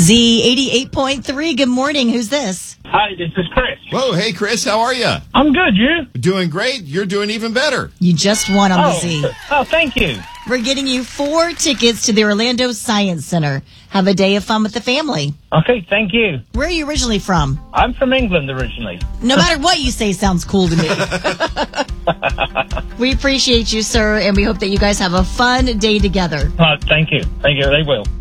Z88.3. Good morning. Who's this? Hi, this is Chris. Whoa, hey, Chris, how are you? I'm good, you? Doing great. You're doing even better. You just won on the Z. Oh, thank you. We're getting you 4 tickets to the Orlando Science Center. Have a day of fun with the family. Okay, thank you. Where are you originally from? I'm from England originally. No matter what you say sounds cool to me. We appreciate you, sir, and we hope that you guys have a fun day together. Thank you. Thank you. They will.